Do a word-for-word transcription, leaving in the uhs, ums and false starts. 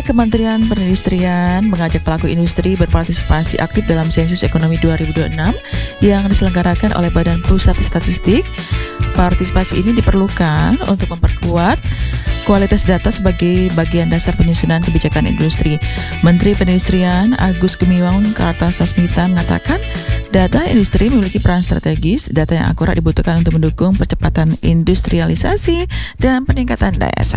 Kementerian Perindustrian mengajak pelaku industri berpartisipasi aktif dalam sensus ekonomi dua ribu dua puluh enam yang diselenggarakan oleh Badan Pusat Statistik. Partisipasi ini diperlukan untuk memperkuat kualitas data sebagai bagian dasar penyusunan kebijakan industri. Menteri Perindustrian Agus Gumiwang Kartasasmita mengatakan, data industri memiliki peran strategis. Data yang akurat dibutuhkan untuk mendukung percepatan industrialisasi dan peningkatan daya saing.